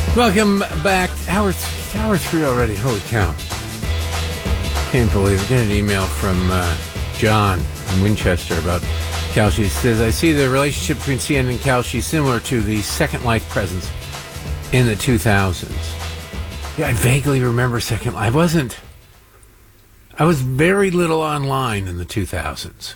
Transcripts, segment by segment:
Welcome back. Hour 3 already. Holy cow. Can't believe it. Get an email from John in Winchester about Kalshi. He says, I see the relationship between CNN and Kalshi similar to the Second Life presence in the 2000s. Yeah, I vaguely remember Second Life. I was very little online in the 2000s.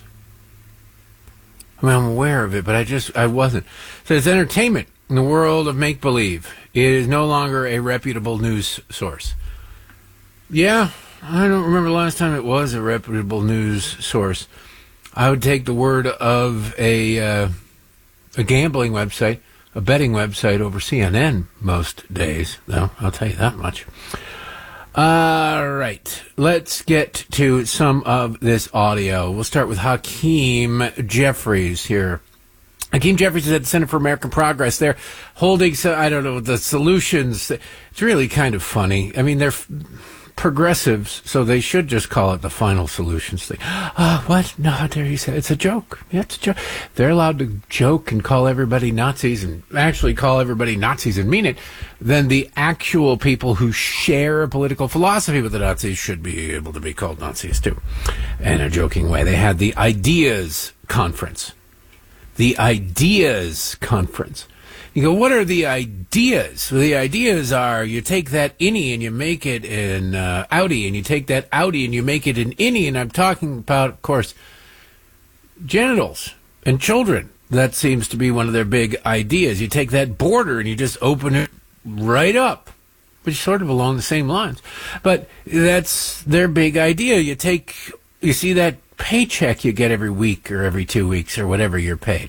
I mean, I'm aware of it, but I wasn't. So it's entertainment in the world of make-believe. It is no longer a reputable news source. Yeah, I don't remember the last time it was a reputable news source. I would take the word of a gambling website, a betting website over CNN most days, though. I'll tell you that much. All right, let's get to some of this audio. We'll start with Hakeem Jeffries here. Hakeem Jeffries is at the Center for American Progress. They're holding, the solutions. It's really kind of funny. I mean, they're progressives, so they should just call it the final solutions thing. What? No, how dare you say it's a joke. Yeah, it's a joke. They're allowed to joke and call everybody Nazis and actually call everybody Nazis and mean it. Then the actual people who share a political philosophy with the Nazis should be able to be called Nazis too, in a joking way. They had the Ideas Conference. The Ideas Conference. You go, what are the ideas? Well, the ideas are you take that innie and you make it an Audi, and you take that Audi and you make it an innie, and I'm talking about, of course, genitals and children. That seems to be one of their big ideas. You take that border and you just open it right up, which is sort of along the same lines. But that's their big idea. You see that paycheck you get every week or every 2 weeks or whatever you're paid.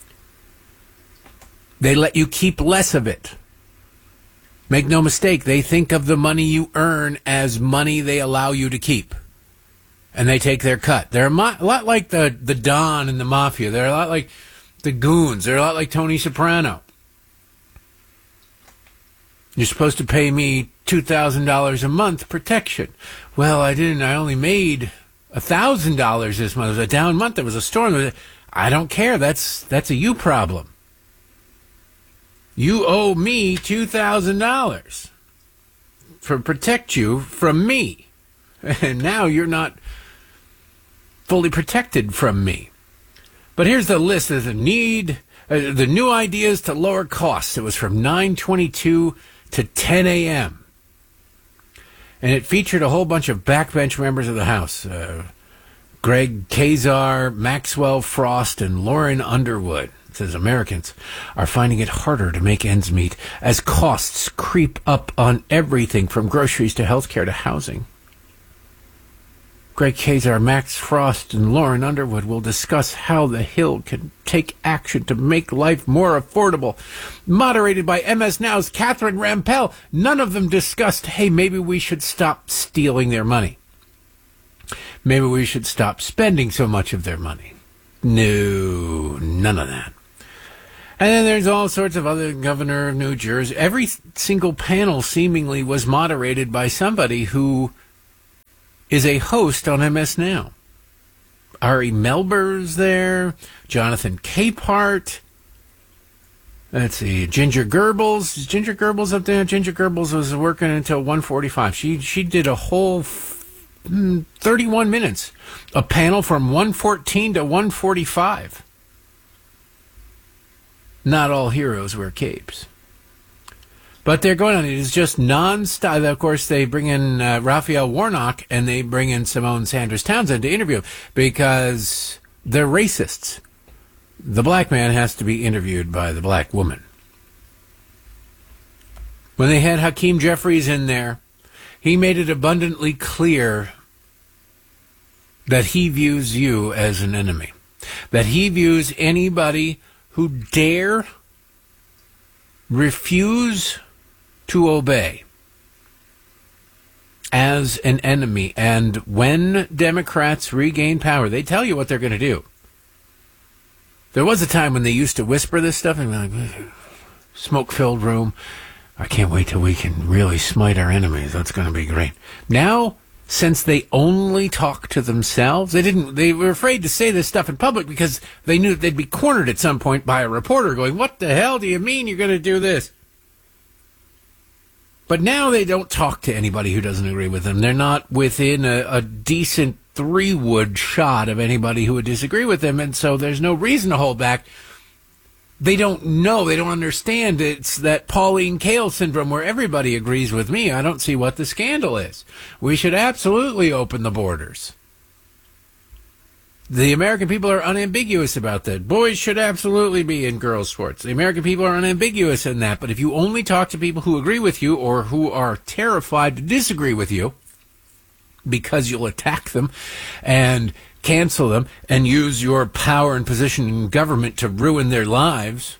They let you keep less of it. Make no mistake, they think of the money you earn as money they allow you to keep. And they take their cut. They're a lot like the Don and the Mafia. They're a lot like the Goons. They're a lot like Tony Soprano. You're supposed to pay me $2,000 a month protection. Well, I didn't. I only made $1,000 this month. It was a down month. There was a storm. I don't care. That's a you problem. You owe me $2,000 to protect you from me. And now you're not fully protected from me. But here's the list of the new ideas to lower costs. It was from 9:22 to 10 a.m. And it featured a whole bunch of backbench members of the House. Greg Casar, Maxwell Frost, and Lauren Underwood. It says Americans are finding it harder to make ends meet as costs creep up on everything from groceries to healthcare to housing. Greg Casar, Max Frost, and Lauren Underwood will discuss how the Hill can take action to make life more affordable. Moderated by MS Now's Catherine Rampell. None of them discussed, hey, maybe we should stop stealing their money. Maybe we should stop spending so much of their money. No, none of that. And then there's all sorts of other governor of New Jersey. Every single panel seemingly was moderated by somebody who is a host on MS Now. Ari Melber's there, Jonathan Capehart. Let's see, Ginger Goebbels. Is Ginger Goebbels up there? Ginger Goebbels was working until 1:45. She did a whole 31 minutes. A panel from 1:14 to 1:45. Not all heroes wear capes. But they're going on. It is just non-stop. Of course, they bring in Raphael Warnock and they bring in Simone Sanders Townsend to interview because they're racists. The black man has to be interviewed by the black woman. When they had Hakeem Jeffries in there, he made it abundantly clear that he views you as an enemy. That he views anybody who dare refuse to obey as an enemy. And when Democrats regain power, they tell you what they're going to do. There was a time when they used to whisper this stuff and be like, smoke-filled room. I can't wait till we can really smite our enemies. That's going to be great. Now, since they only talk to themselves, they were afraid to say this stuff in public because they knew they'd be cornered at some point by a reporter going, what the hell do you mean you're going to do this? But now they don't talk to anybody who doesn't agree with them. They're not within a decent three-wood shot of anybody who would disagree with them, and so there's no reason to hold back. They don't know. They don't understand. It's that Pauline Kael syndrome where everybody agrees with me. I don't see what the scandal is. We should absolutely open the borders. The American people are unambiguous about that. Boys should absolutely be in girls' sports. The American people are unambiguous in that. But if you only talk to people who agree with you or who are terrified to disagree with you because you'll attack them and cancel them and use your power and position in government to ruin their lives,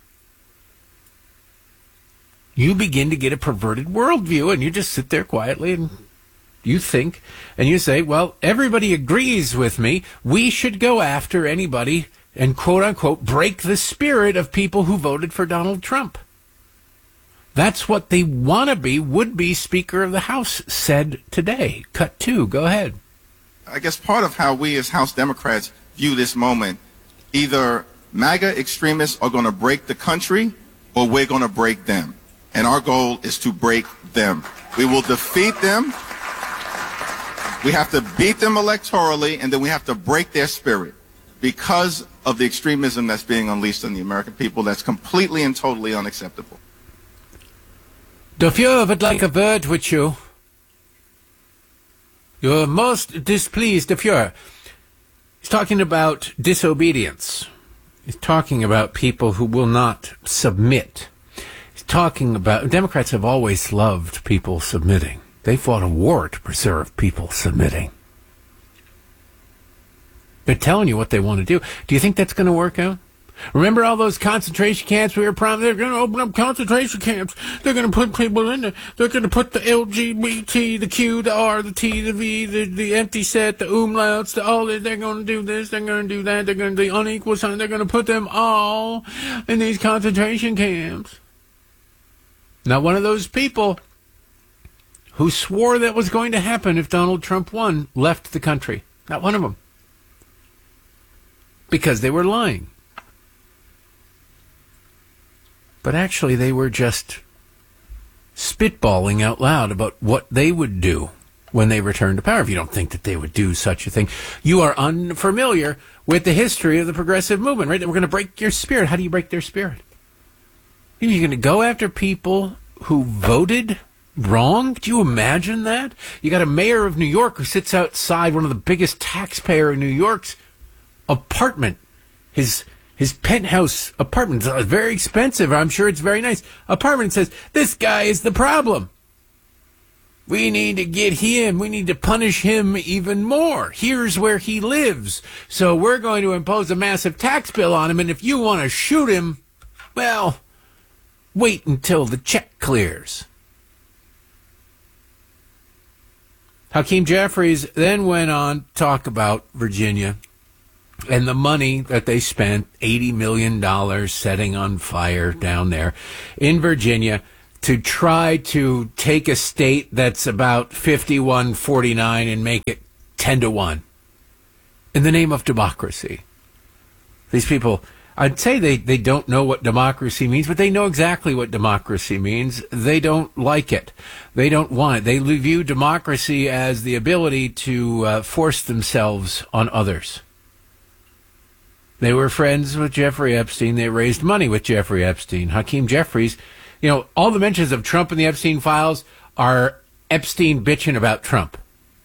you begin to get a perverted worldview, and you just sit there quietly and you think and you say, well, everybody agrees with me. We should go after anybody and, quote unquote, break the spirit of people who voted for Donald Trump. That's what the wannabe would-be Speaker of the House said today. Cut 2. Go ahead. I guess part of how we as House Democrats view this moment, either MAGA extremists are going to break the country or we're going to break them. And our goal is to break them. We will defeat them. We have to beat them electorally, and then we have to break their spirit because of the extremism that's being unleashed on the American people. That's completely and totally unacceptable. Dafür would like a word with you. You're most displeased, Dafür. He's talking about disobedience. He's talking about people who will not submit. He's talking about... Democrats have always loved people submitting. They fought a war to preserve people submitting. They're telling you what they want to do. Do you think that's going to work out? Remember all those concentration camps we were promised? They're going to open up concentration camps. They're going to put people in there. They're going to put the LGBT, the Q, the R, the T, the V, the empty set, the umlauts, the all that. They're going to do this. They're going to do that. They're going to do unequal sign. They're going to put them all in these concentration camps. Not one of those people who swore that was going to happen if Donald Trump won left the country. Not one of them. Because they were lying. But actually, they were just spitballing out loud about what they would do when they returned to power. If you don't think that they would do such a thing, you are unfamiliar with the history of the progressive movement, right? That we're going to break your spirit. How do you break their spirit? You're going to go after people who voted wrong? Do you imagine that? You got a mayor of New York who sits outside one of the biggest taxpayer in New York's apartment, his penthouse apartment. It's very expensive. I'm sure it's very nice. Apartment says, this guy is the problem. We need to get him. We need to punish him even more. Here's where he lives. So we're going to impose a massive tax bill on him. And if you want to shoot him, well, wait until the check clears. Hakeem Jeffries then went on to talk about Virginia and the money that they spent, $80 million setting on fire down there in Virginia to try to take a state that's about 51-49 and make it 10-1 in the name of democracy. These people, I'd say they don't know what democracy means, but they know exactly what democracy means. They don't like it. They don't want it. They view democracy as the ability to force themselves on others. They were friends with Jeffrey Epstein. They raised money with Jeffrey Epstein. Hakeem Jeffries, you know, all the mentions of Trump in the Epstein files are Epstein bitching about Trump.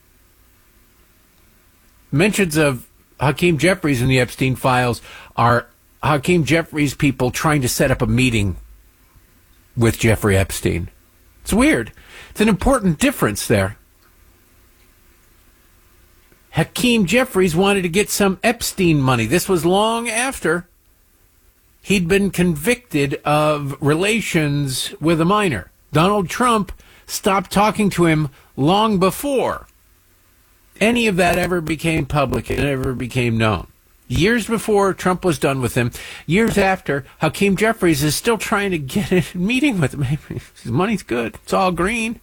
Mentions of Hakeem Jeffries in the Epstein files are Hakeem Jeffries people trying to set up a meeting with Jeffrey Epstein. It's weird. It's an important difference there. Hakeem Jeffries wanted to get some Epstein money. This was long after he'd been convicted of relations with a minor. Donald Trump stopped talking to him long before any of that ever became public and ever became known. Years before Trump was done with him, years after, Hakeem Jeffries is still trying to get a meeting with him. His money's good. It's all green.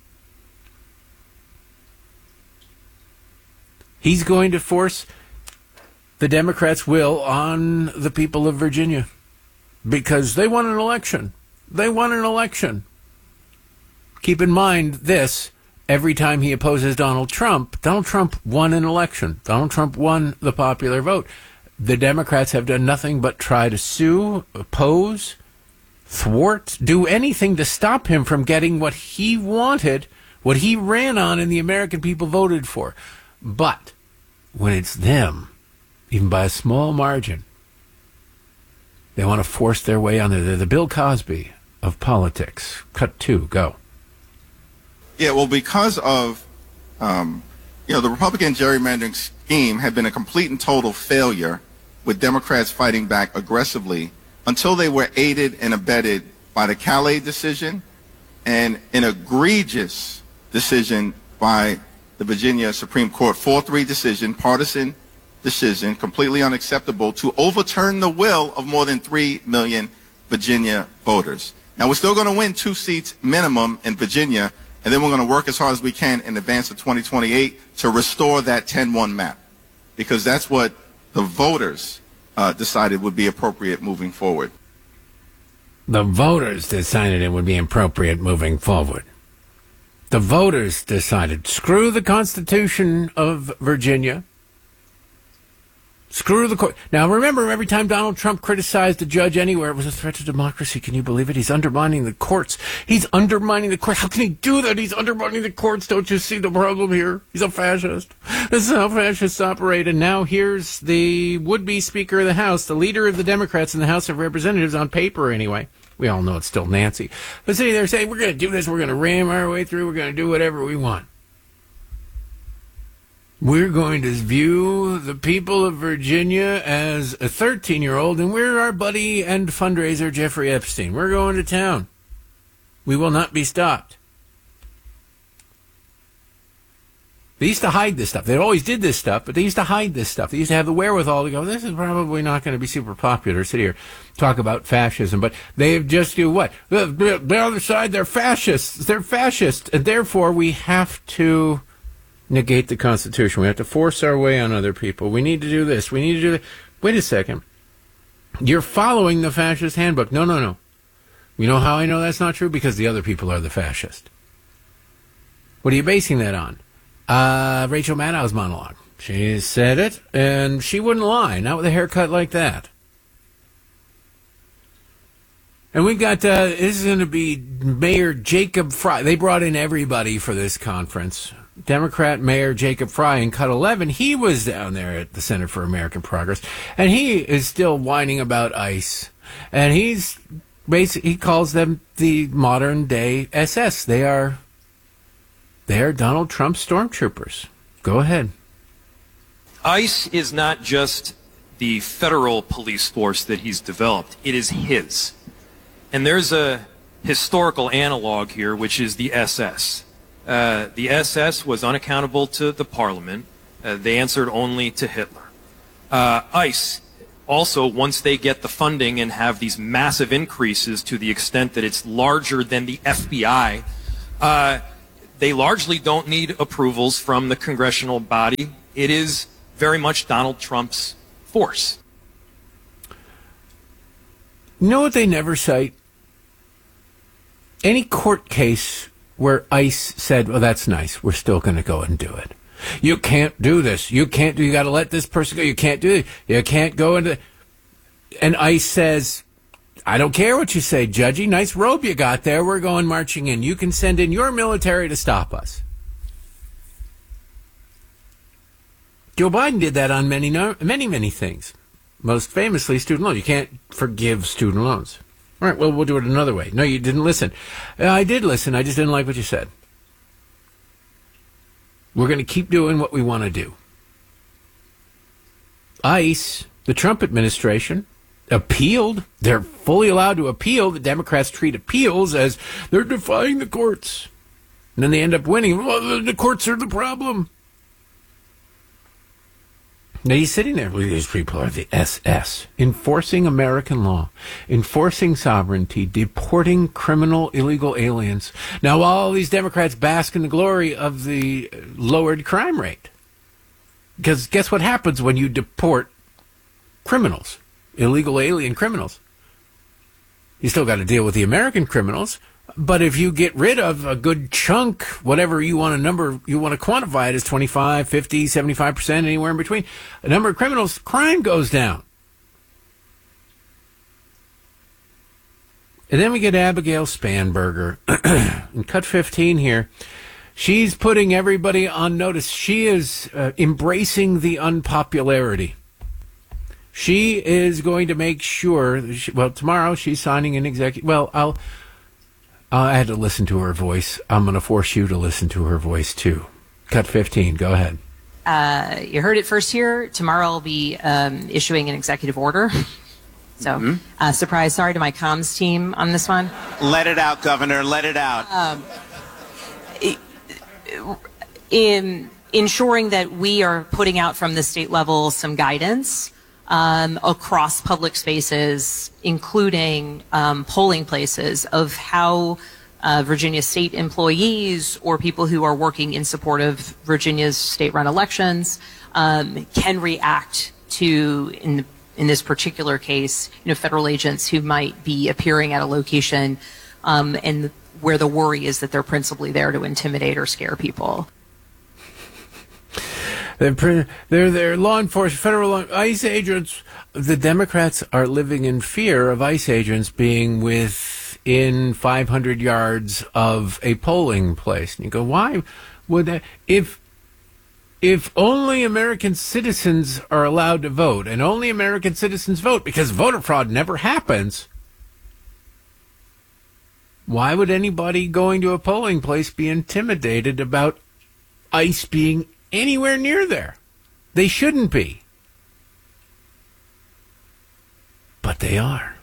He's going to force the Democrats' will on the people of Virginia because they won an election. They won an election. keep in mind this. Every time he opposes Donald Trump won an election. Donald Trump won the popular vote. The Democrats have done nothing but try to sue, oppose, thwart, do anything to stop him from getting what he wanted, what he ran on and the American people voted for. But when it's them, even by a small margin, they want to force their way on there. They're the Bill Cosby of politics. Cut 2, go. Yeah, well, because of, the Republican gerrymandering scheme had been a complete and total failure, with Democrats fighting back aggressively until they were aided and abetted by the Calais decision and an egregious decision by the Virginia Supreme Court, 4-3 decision, partisan decision, completely unacceptable, to overturn the will of more than 3 million Virginia voters. Now, we're still going to win 2 seats minimum in Virginia, and then we're going to work as hard as we can in advance of 2028 to restore that 10-1 map, because that's what the voters decided would be appropriate moving forward. The voters decided it would be appropriate moving forward. The voters decided, screw the Constitution of Virginia. Screw the court. Now, remember, every time Donald Trump criticized a judge anywhere, it was a threat to democracy. Can you believe it? He's undermining the courts. He's undermining the courts. How can he do that? He's undermining the courts. Don't you see the problem here? He's a fascist. This is how fascists operate. And now here's the would-be Speaker of the House, the leader of the Democrats in the House of Representatives, on paper anyway. We all know it's still Nancy. But sitting there saying, we're going to do this. We're going to ram our way through. We're going to do whatever we want. We're going to view the people of Virginia as a 13-year-old, and we're our buddy and fundraiser, Jeffrey Epstein. We're going to town. We will not be stopped. They used to hide this stuff. They always did this stuff, but they used to hide this stuff. They used to have the wherewithal to go, this is probably not going to be super popular. Sit here, talk about fascism. But they just do what? The other side, they're fascists. They're fascist. And therefore, we have to negate the Constitution. We have to force our way on other people. We need to do this. We need to do that. Wait a second. You're following the fascist handbook. No. You know how I know that's not true? Because the other people are the fascist. What are you basing that on? Rachel Maddow's monologue. She said it, and she wouldn't lie. Not with a haircut like that. And we've got, this is going to be Mayor Jacob Frey. They brought in everybody for this conference. Democrat Mayor Jacob Frey in Cut 11, he was down there at the Center for American Progress, and he is still whining about ICE. And he calls them the modern day SS. They are Donald Trump stormtroopers. Go ahead. ICE is not just the federal police force that he's developed. It is his. And there's a historical analog here, which is the SS. The SS was unaccountable to the parliament. They answered only to Hitler. ICE also, once they get the funding and have these massive increases to the extent that it's larger than the FBI, they largely don't need approvals from the congressional body. It is very much Donald Trump's force. You know what they never cite? Any court case where ICE said, well, that's nice, we're still going to go and do it. You can't do this. You got to let this person go. You can't do it. You can't go into... And ICE says, I don't care what you say, Judgy. Nice robe you got there. We're going marching in. You can send in your military to stop us. Joe Biden did that on many things. Most famously, student loans. You can't forgive student loans. All right, well, we'll do it another way. No, you didn't listen. I did listen. I just didn't like what you said. We're going to keep doing what we want to do. ICE, the Trump administration, appealed. They're fully allowed to appeal. The Democrats treat appeals as they're defying the courts. And then they end up winning. Well, the courts are the problem. Now he's sitting there. These people are the SS, enforcing American law, enforcing sovereignty, deporting criminal illegal aliens. Now all these Democrats bask in the glory of the lowered crime rate. Because guess what happens when you deport criminals, illegal alien criminals? You still got to deal with the American criminals. But if you get rid of a good chunk, whatever you want to quantify it as 25, 50, 75%, anywhere in between, the number of criminals, crime goes down. And then we get Abigail Spanberger in cut 15 here. She's putting everybody on notice. She is embracing the unpopularity. She is going to make sure, tomorrow she's signing an executive. Well, I had to listen to her voice. I'm going to force you to listen to her voice, too. Cut 15. Go ahead. You heard it first here. Tomorrow I'll be issuing an executive order. So, surprise, sorry to my comms team on this one. Let it out, Governor. Let it out. In ensuring that we are putting out from the state level some guidance across public spaces, including polling places, of how Virginia state employees or people who are working in support of Virginia's state-run elections can react to, in this particular case, federal agents who might be appearing at a location and where the worry is that they're principally there to intimidate or scare people. They're law enforcement, federal ICE agents. The Democrats are living in fear of ICE agents being within 500 yards of a polling place. And you go, why would that? If only American citizens are allowed to vote, and only American citizens vote because voter fraud never happens, why would anybody going to a polling place be intimidated about ICE being anywhere near there? They shouldn't be. But they are.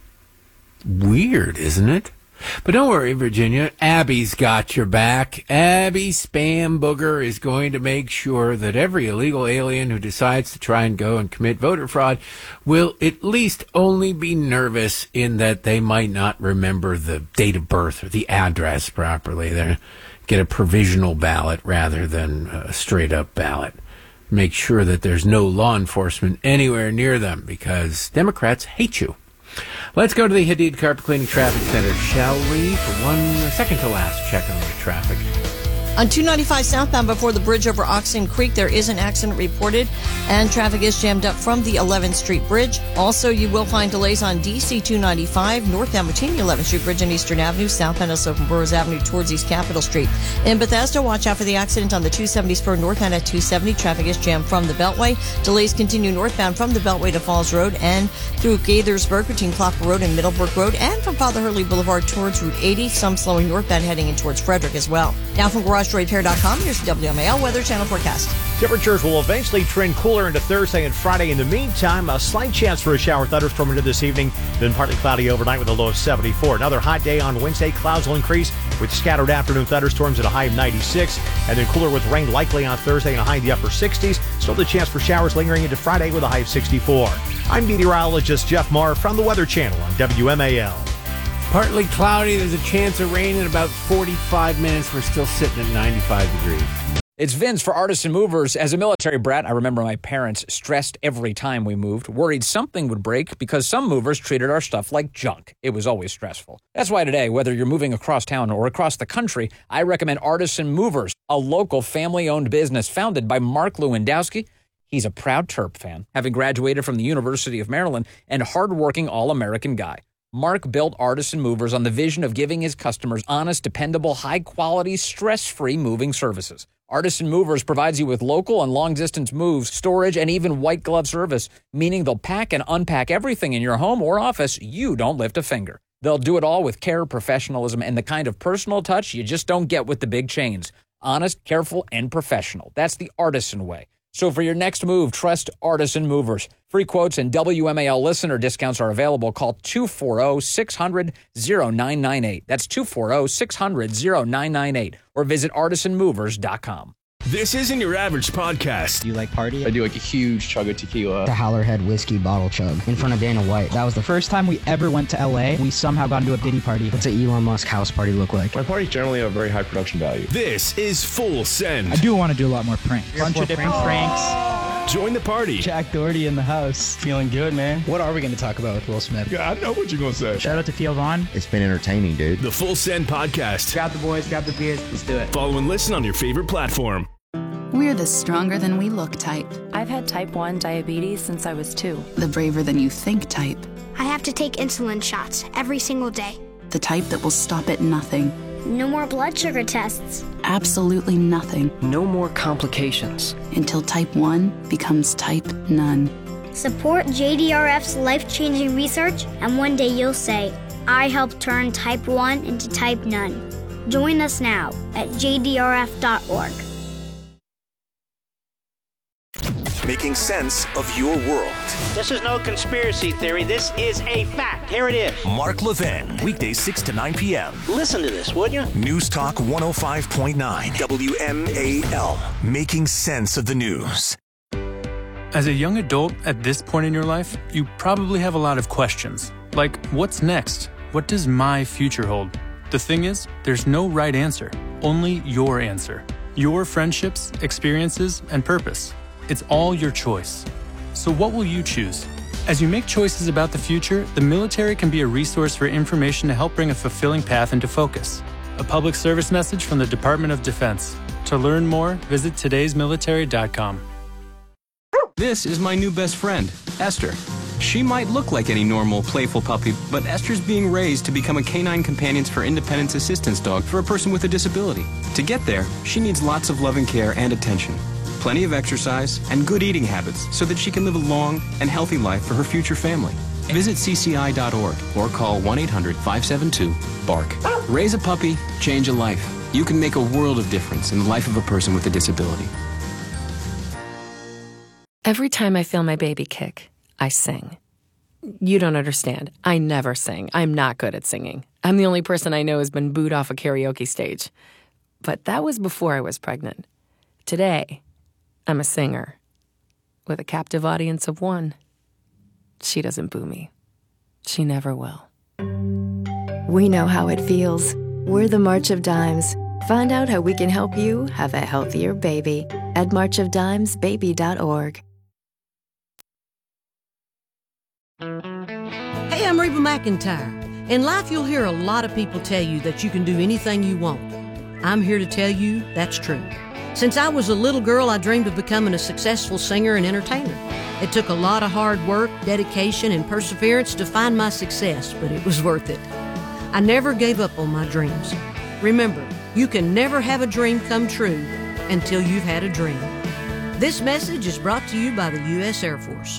Weird, isn't it? But don't worry, Virginia. Abby's got your back. Abby Spanberger is going to make sure that every illegal alien who decides to try and go and commit voter fraud will at least only be nervous in that they might not remember the date of birth or the address properly. They get a provisional ballot rather than a straight-up ballot. Make sure that there's no law enforcement anywhere near them because Democrats hate you. Let's go to the Hadid Carpet Cleaning Traffic Center, shall we? For one second to last check on the traffic. On 295 southbound before the bridge over Oxon Creek, there is an accident reported, and traffic is jammed up from the 11th Street Bridge. Also, you will find delays on DC 295 northbound between the 11th Street Bridge and Eastern Avenue, southbound of Oakland Burroughs Avenue towards East Capitol Street. In Bethesda, watch out for the accident on the 270 spur northbound at 270. Traffic is jammed from the Beltway. Delays continue northbound from the Beltway to Falls Road and through Gaithersburg between Clocker Road and Middlebrook Road, and from Father Hurley Boulevard towards Route 80. Some slowing northbound heading in towards Frederick as well. Now from GarageDoorRepair.com, here's the WMAL Weather Channel forecast. Temperatures will eventually trend cooler into Thursday and Friday. In the meantime, a slight chance for a shower thunderstorm into this evening, then partly cloudy overnight with a low of 74. Another hot day on Wednesday. Clouds will increase with scattered afternoon thunderstorms at a high of 96, and then cooler with rain likely on Thursday and a high in the upper 60s. Still the chance for showers lingering into Friday with a high of 64. I'm meteorologist Jeff Marr from the Weather Channel on WMAL. Partly cloudy. There's a chance of rain in about 45 minutes. We're still sitting at 95 degrees. It's Vince for Artisan Movers. As a military brat, I remember my parents stressed every time we moved, worried something would break because some movers treated our stuff like junk. It was always stressful. That's why today, whether you're moving across town or across the country, I recommend Artisan Movers, a local family-owned business founded by Mark Lewandowski. He's a proud Terp fan, having graduated from the University of Maryland, and hardworking all-American guy. Mark built Artisan Movers on the vision of giving his customers honest, dependable, high-quality, stress-free moving services. Artisan Movers provides you with local and long-distance moves, storage, and even white-glove service, meaning they'll pack and unpack everything in your home or office. You don't lift a finger. They'll do it all with care, professionalism, and the kind of personal touch you just don't get with the big chains. Honest, careful, and professional. That's the Artisan way. So for your next move, trust Artisan Movers. Free quotes and WMAL listener discounts are available. Call 240-600-0998. That's 240-600-0998. Or visit artisanmovers.com. This isn't your average podcast. Do you like party? I do like a huge chug of tequila. The Howlerhead whiskey bottle chug in front of Dana White. That was the first time we ever went to LA. We somehow got into a Diddy party. What's an Elon Musk house party look like? My parties generally have very high production value. This is Full Send. I do want to do a lot more pranks. A bunch of different pranks. Join the party. Jack Doherty in the house. Feeling good, man. What are we going to talk about with Will Smith? Yeah, I know what you're going to say. Shout out to Theo Vaughn. It's been entertaining, dude. The Full Send Podcast. Grab the boys, grab the beers. Let's do it. Follow and listen on your favorite platform. We're the stronger than we look type. I've had type 1 diabetes since I was 2. The braver than you think type. I have to take insulin shots every single day. The type that will stop at nothing. No more blood sugar tests. Absolutely nothing. No more complications. Until type 1 becomes type none. Support JDRF's life-changing research, and one day you'll say, I helped turn type 1 into type none. Join us now at jdrf.org. Making sense of your world. This is no conspiracy theory. This is a fact. Here it is. Mark Levin, weekdays 6 to 9 p.m. Listen to this, would you? News Talk 105.9 WMAL. Making sense of the news. As a young adult at this point in your life, you probably have a lot of questions. Like, what's next? What does my future hold? The thing is, there's no right answer. Only your answer. Your friendships, experiences, and purpose. It's all your choice. So what will you choose? As you make choices about the future, the military can be a resource for information to help bring a fulfilling path into focus. A public service message from the Department of Defense. To learn more, visit todaysmilitary.com. This is my new best friend, Esther. She might look like any normal, playful puppy, but Esther's being raised to become a Canine Companions for Independence assistance dog for a person with a disability. To get there, she needs lots of loving care and attention, plenty of exercise, and good eating habits so that she can live a long and healthy life for her future family. Visit cci.org or call 1-800-572-BARK. Raise a puppy, change a life. You can make a world of difference in the life of a person with a disability. Every time I feel my baby kick, I sing. You don't understand. I never sing. I'm not good at singing. I'm the only person I know who's been booed off a karaoke stage. But that was before I was pregnant. Today, I'm a singer with a captive audience of one. She doesn't boo me. She never will. We know how it feels. We're the March of Dimes. Find out how we can help you have a healthier baby at marchofdimesbaby.org. Hey, I'm Reba McEntire. In life, you'll hear a lot of people tell you that you can do anything you want. I'm here to tell you that's true. Since I was a little girl, I dreamed of becoming a successful singer and entertainer. It took a lot of hard work, dedication, and perseverance to find my success, but it was worth it. I never gave up on my dreams. Remember, you can never have a dream come true until you've had a dream. This message is brought to you by the U.S. Air Force.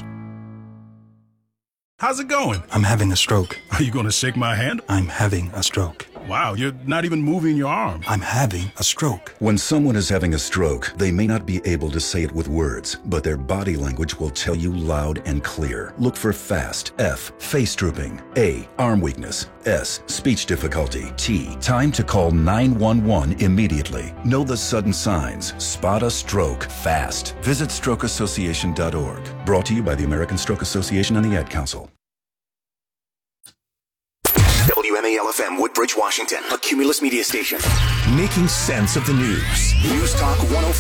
How's it going? I'm having a stroke. Are you going to shake my hand? I'm having a stroke. Wow, you're not even moving your arm. I'm having a stroke. When someone is having a stroke, they may not be able to say it with words, but their body language will tell you loud and clear. Look for FAST. F, face drooping. A, arm weakness. S, speech difficulty. T, time to call 911 immediately. Know the sudden signs. Spot a stroke fast. Visit strokeassociation.org. Brought to you by the American Stroke Association and the Ad Council. WMAL-FM, Woodbridge, Washington, a Cumulus media station. Making sense of the news. News Talk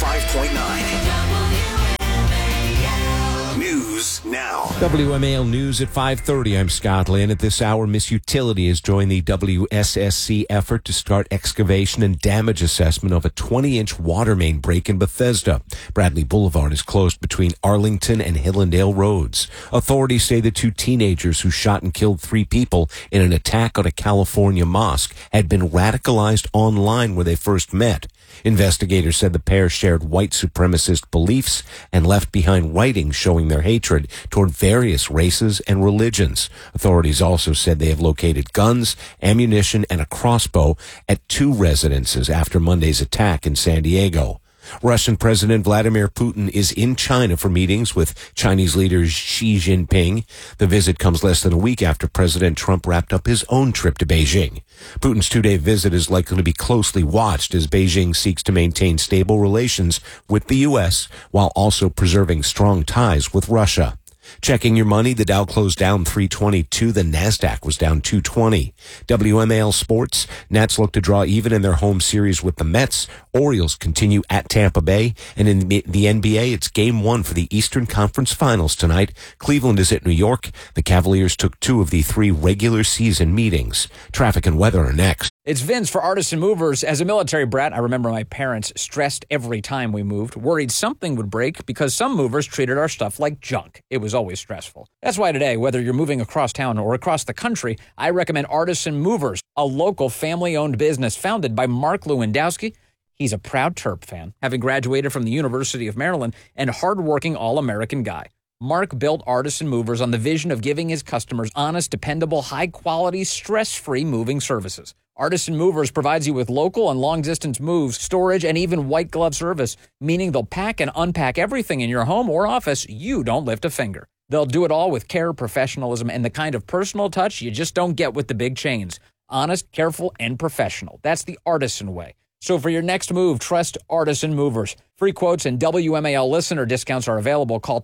105.9. News now. WMAL News at 5:30. I'm Scott Lynn. At this hour, Miss Utility has joined the WSSC effort to start excavation and damage assessment of a 20-inch water main break in Bethesda. Bradley Boulevard is closed between Arlington and Hillendale roads. Authorities say the two teenagers who shot and killed 3 people in an attack on a California mosque had been radicalized online where they first met. Investigators said the pair shared white supremacist beliefs and left behind writings showing their hatred toward various races and religions. Authorities also said they have located guns, ammunition, and a crossbow at 2 residences after Monday's attack in San Diego. Russian President Vladimir Putin is in China for meetings with Chinese leader Xi Jinping. The visit comes less than a week after President Trump wrapped up his own trip to Beijing. Putin's 2-day visit is likely to be closely watched as Beijing seeks to maintain stable relations with the U.S. while also preserving strong ties with Russia. Checking your money, the Dow closed down 322. The NASDAQ was down 220. WMAL Sports, Nats look to draw even in their home series with the Mets. Orioles continue at Tampa Bay. And in the NBA, it's Game 1 for the Eastern Conference Finals tonight. Cleveland is at New York. The Cavaliers took 2 of the 3 regular season meetings. Traffic and weather are next. It's Vince for Artisan Movers. As a military brat, I remember my parents stressed every time we moved, worried something would break because some movers treated our stuff like junk. It was always stressful. That's why today, whether you're moving across town or across the country, I recommend Artisan Movers, a local family-owned business founded by Mark Lewandowski. He's a proud Terp fan, having graduated from the University of Maryland, and hardworking all-American guy. Mark built Artisan Movers on the vision of giving his customers honest, dependable, high-quality, stress-free moving services. Artisan Movers provides you with local and long-distance moves, storage, and even white glove service, meaning they'll pack and unpack everything in your home or office. You don't lift a finger. They'll do it all with care, professionalism, and the kind of personal touch you just don't get with the big chains. Honest, careful, and professional. That's the Artisan way. So for your next move, trust Artisan Movers. Free quotes and WMAL listener discounts are available. Call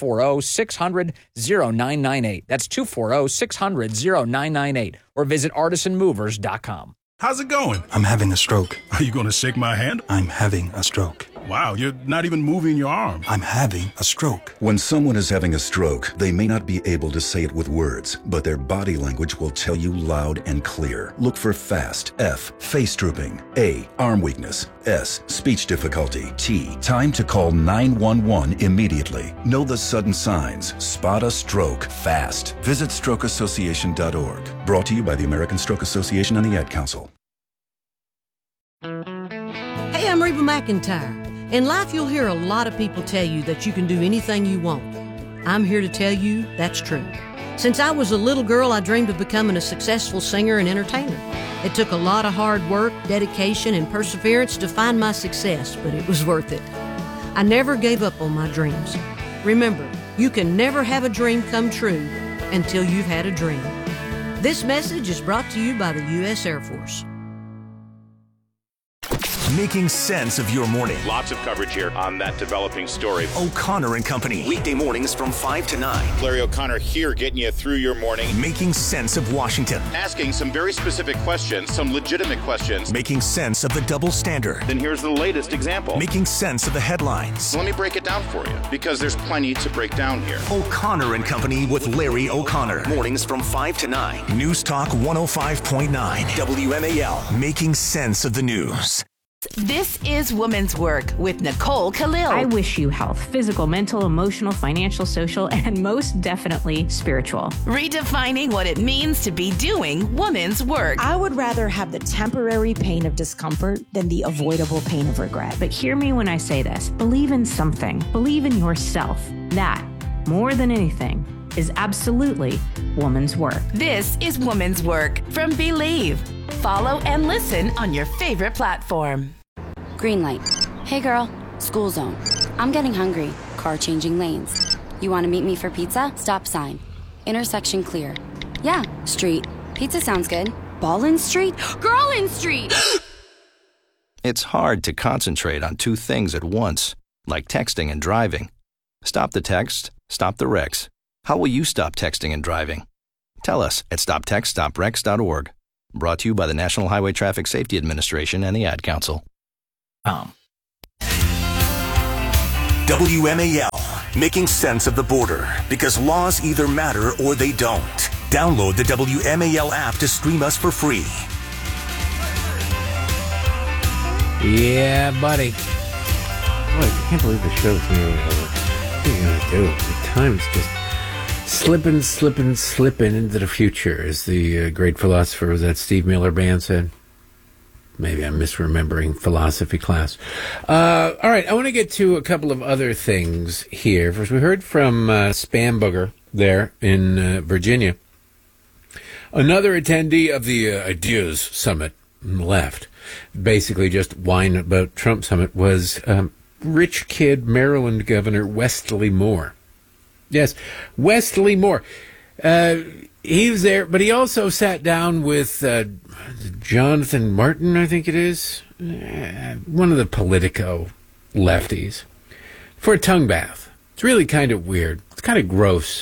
240-600-0998. That's 240-600-0998. Or visit artisanmovers.com. How's it going? I'm having a stroke. Are you going to shake my hand? I'm having a stroke. Wow, you're not even moving your arm. I'm having a stroke. When someone is having a stroke, they may not be able to say it with words, but their body language will tell you loud and clear. Look for FAST. F. Face drooping. A. Arm weakness. S. Speech difficulty. T. Time to call 911 immediately. Know the sudden signs. Spot a stroke fast. Visit strokeassociation.org. Brought to you by the American Stroke Association and the Ad Council. Hey, I'm Reba McEntire. In life, you'll hear a lot of people tell you that you can do anything you want. I'm here to tell you that's true. Since I was a little girl, I dreamed of becoming a successful singer and entertainer. It took a lot of hard work, dedication, and perseverance to find my success, but it was worth it. I never gave up on my dreams. Remember, you can never have a dream come true until you've had a dream. This message is brought to you by the U.S. Air Force. Making sense of your morning. Lots of coverage here on that developing story. O'Connor and Company. Weekday mornings from 5 to 9. Larry O'Connor here getting you through your morning. Making sense of Washington. Asking some very specific questions, some legitimate questions. Making sense of the double standard. Then here's the latest example. Making sense of the headlines. Let me break it down for you, because there's plenty to break down here. O'Connor and Company with Larry O'Connor. Mornings from 5 to 9. News Talk 105.9. WMAL. Making sense of the news. This is Women's Work with Nicole Khalil. I wish you health, physical, mental, emotional, financial, social, and most definitely spiritual. Redefining what it means to be doing women's work. I would rather have the temporary pain of discomfort than the avoidable pain of regret. But hear me when I say this. Believe in something. Believe in yourself. That, more than anything, is absolutely woman's work. This is Women's Work from Believe. Follow and listen on your favorite platform. Green light. Hey girl, school zone. I'm getting hungry. Car changing lanes. You want to meet me for pizza? Stop sign. Intersection clear. Yeah, street. Pizza sounds good. Ballin Street? Girlin Street! It's hard to concentrate on two things at once, like texting and driving. Stop the text, stop the wrecks. How will you stop texting and driving? Tell us at stoptextstoprex.org. Brought to you by the National Highway Traffic Safety Administration and the Ad Council. WMAL, making sense of the border, because laws either matter or they don't. Download the WMAL app to stream us for free. Yeah, buddy. Boy, I can't believe the show's nearly over. What are you going to do? The time's just slipping into the future, as the great philosopher, was that Steve Miller Band, said. Maybe I'm misremembering philosophy class. All right, I want to get to a couple of other things here. First, we heard from Spam Booger there in Virginia. Another attendee of the Ideas Summit left. Basically just whine about Trump Summit was rich kid Maryland Governor Wesley Moore. Yes, Wesley Moore. He was there, but he also sat down with Jonathan Martin, I think it is, one of the Politico lefties, for a tongue bath. It's really kind of weird. It's kind of gross.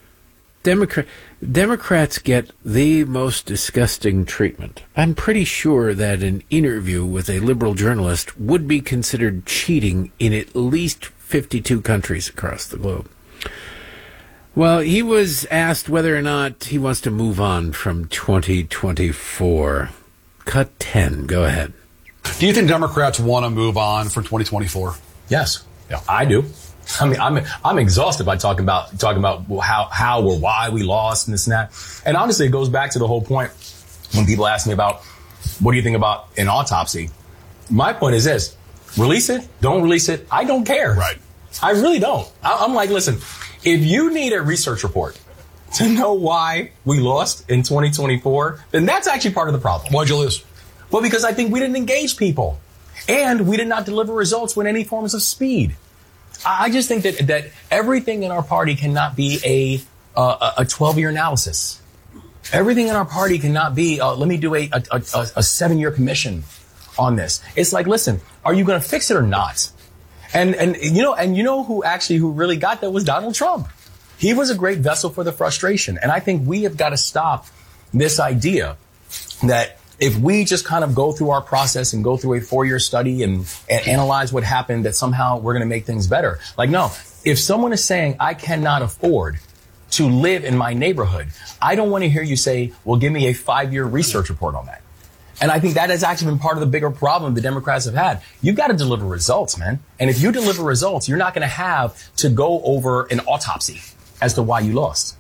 Democrats get the most disgusting treatment. I'm pretty sure that an interview with a liberal journalist would be considered cheating in at least 52 countries across the globe. Well, he was asked whether or not he wants to move on from 2024. Cut 10. Go ahead. Do you think Democrats want to move on for 2024? Yes. Yeah, I do. I mean, I'm exhausted by talking about how or why we lost and this and that. And honestly, it goes back to the whole point when people ask me about what do you think about an autopsy. My point is this: release it, don't release it. I don't care. Right. I really don't. I'm like, listen, if you need a research report to know why we lost in 2024, then that's actually part of the problem. Why'd you lose? Well, because I think we didn't engage people, and we did not deliver results with any forms of speed. I just think that everything in our party cannot be a 12-year analysis. Everything in our party cannot be, let me do a 7-year commission on this. It's like, listen, are you going to fix it or not? And you know who really got that was Donald Trump. He was a great vessel for the frustration. And I think we have got to stop this idea that if we just kind of go through our process and go through a 4-year study and analyze what happened, that somehow we're going to make things better. Like, no, if someone is saying I cannot afford to live in my neighborhood, I don't want to hear you say, well, give me a 5-year research report on that. And I think that has actually been part of the bigger problem the Democrats have had. You've got to deliver results, man. And if you deliver results, you're not going to have to go over an autopsy as to why you lost.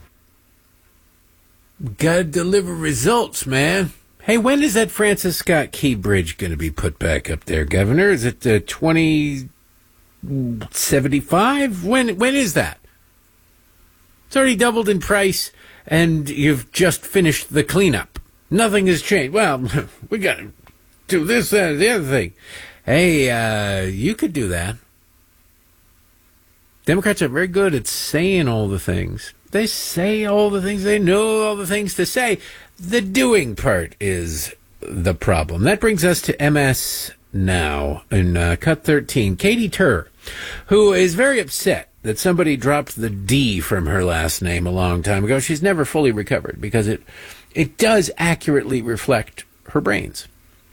Got to deliver results, man. Hey, when is that Francis Scott Key Bridge going to be put back up there, Governor? Is it 2075? When is that? It's already doubled in price, and you've just finished the cleanup. Nothing has changed. Well, we got to do this, that, the other thing. Hey, you could do that. Democrats are very good at saying all the things. They say all the things. They know all the things to say. The doing part is the problem. That brings us to MS Now in Cut 13. Katie Tur, who is very upset that somebody dropped the D from her last name a long time ago. She's never fully recovered because it does accurately reflect her brains.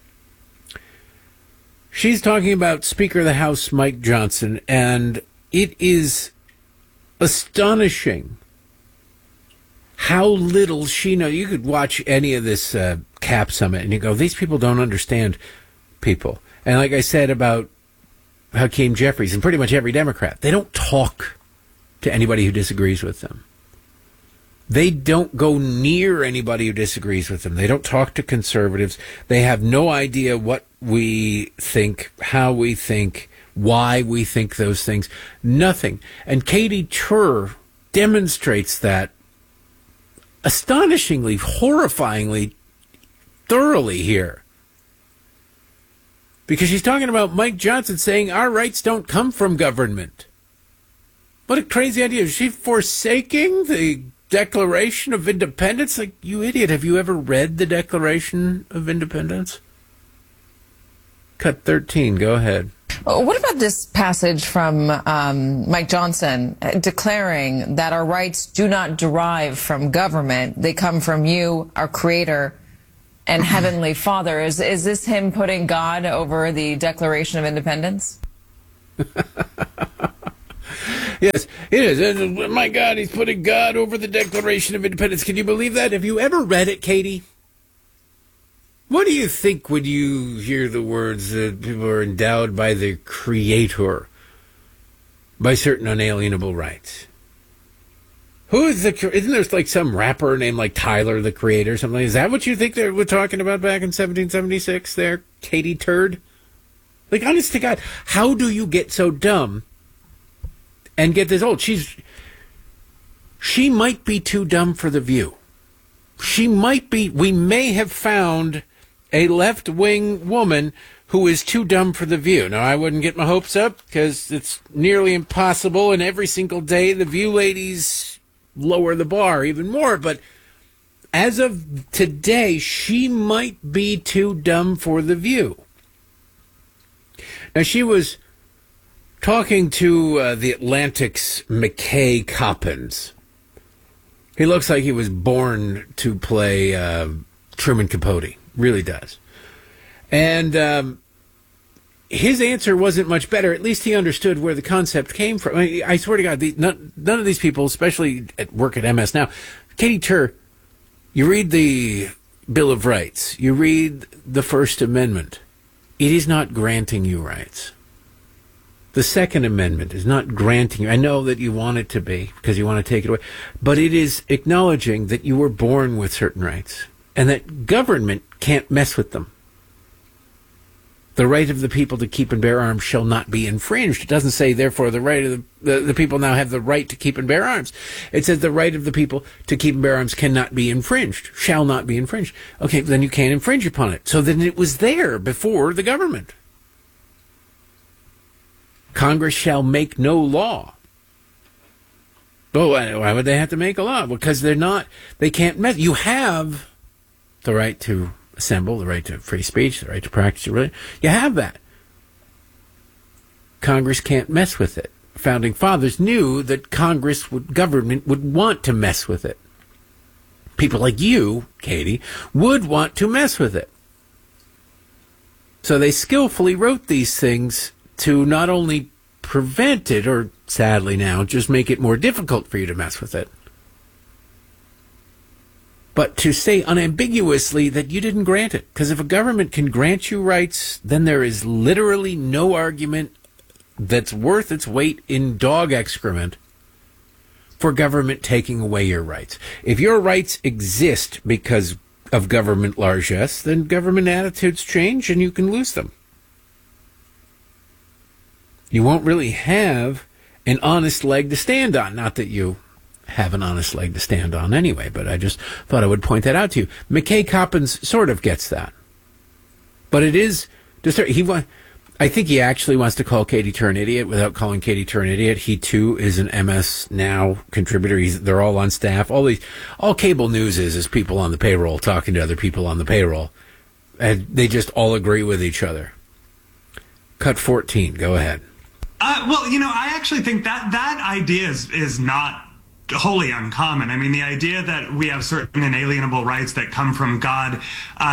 She's talking about Speaker of the House Mike Johnson, and it is astonishing how little she knows. You could watch any of this CAP summit and you go, these people don't understand people. And like I said about Hakeem Jeffries and pretty much every Democrat, they don't talk to anybody who disagrees with them. They don't go near anybody who disagrees with them. They don't talk to conservatives. They have no idea what we think, how we think, why we think those things. Nothing. And Katie Tur demonstrates that astonishingly, horrifyingly, thoroughly here. Because she's talking about Mike Johnson saying our rights don't come from government. What a crazy idea. Is she forsaking the Declaration of Independence? Like, you idiot, have you ever read the Declaration of Independence? Cut 13, go ahead. What about this passage from Mike Johnson declaring that our rights do not derive from government? They come from you, our Creator, and Heavenly Father. Is this him putting God over the Declaration of Independence? Yes, it is. And, my God, he's putting God over the Declaration of Independence. Can you believe that? Have you ever read it, Katie? What do you think when you hear the words that people are endowed by the Creator, by certain unalienable rights? Who is isn't there like some rapper named like Tyler, the Creator or something? Is that what you think they were talking about back in 1776 there, Katie Turd? Like, honest to God, how do you get so dumb and get this old? She might be too dumb for The View. She might be, we may have found a left-wing woman who is too dumb for The View. Now, I wouldn't get my hopes up because it's nearly impossible, and every single day The View ladies lower the bar even more. But as of today, she might be too dumb for The View. Now, she was talking to The Atlantic's McKay Coppins. He looks like he was born to play Truman Capote. Really does. And his answer wasn't much better. At least he understood where the concept came from. I swear to God, none of these people, especially at work at MS now, Katie Tur, you read the Bill of Rights, you read the First Amendment. It is not granting you rights. The Second Amendment is not granting you. I know that you want it to be because you want to take it away, but it is acknowledging that you were born with certain rights and that government can't mess with them. The right of the people to keep and bear arms shall not be infringed. It doesn't say, therefore, the right of the people now have the right to keep and bear arms. It says the right of the people to keep and bear arms cannot be infringed, shall not be infringed. Okay, then you can't infringe upon it. So then it was there before the government. Congress shall make no law. But why would they have to make a law? Because they can't mess. You have the right to assemble, the right to free speech, the right to practice your religion. You have that. Congress can't mess with it. Founding fathers knew that government would want to mess with it. People like you, Katie, would want to mess with it. So they skillfully wrote these things to not only prevent it, or sadly now, just make it more difficult for you to mess with it, but to say unambiguously that you didn't grant it. Because if a government can grant you rights, then there is literally no argument that's worth its weight in dog excrement for government taking away your rights. If your rights exist because of government largesse, then government attitudes change and you can lose them. You won't really have an honest leg to stand on. Not that you have an honest leg to stand on anyway, but I just thought I would point that out to you. McKay Coppins sort of gets that. But it is I think he actually wants to call Katie Tur an idiot without calling Katie Tur an idiot. He too is an MS Now contributor. They're all on staff. All cable news is people on the payroll talking to other people on the payroll. And they just all agree with each other. Cut 14. Go ahead. Well, I actually think that idea is not wholly uncommon. I mean, the idea that we have certain inalienable rights that come from God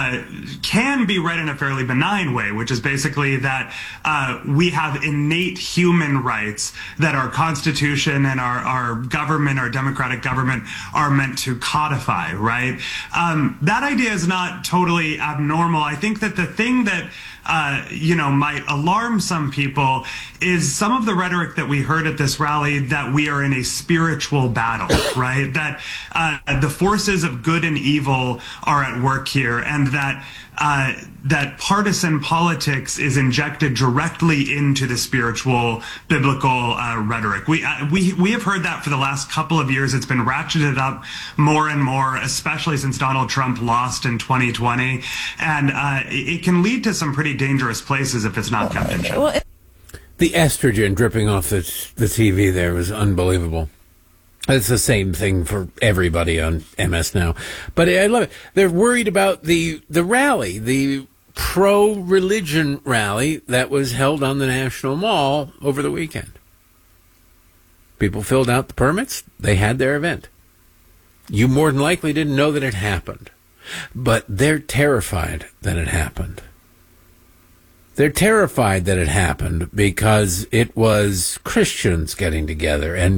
can be read in a fairly benign way, which is basically that we have innate human rights that our Constitution and our government, our democratic government, are meant to codify, right? That idea is not totally abnormal. I think that the thing that might alarm some people is some of the rhetoric that we heard at this rally that we are in a spiritual battle, right? That the forces of good and evil are at work here, and that partisan politics is injected directly into the spiritual biblical rhetoric. We have heard that for the last couple of years. It's been ratcheted up more and more, especially since Donald Trump lost in 2020, and it can lead to some pretty dangerous places if it's not kept in check. The estrogen dripping off the TV there was unbelievable. It's the same thing for everybody on MS Now. But I love it. They're worried about the rally, the pro-religion rally that was held on the National Mall over the weekend. People filled out the permits. They had their event. You more than likely didn't know that it happened. But they're terrified that it happened. They're terrified that it happened because it was Christians getting together and